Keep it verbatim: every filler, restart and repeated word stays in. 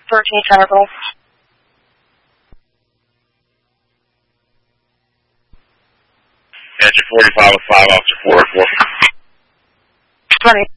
thirteen Centerville. Engine forty-five with five, officer four oh four. twenty.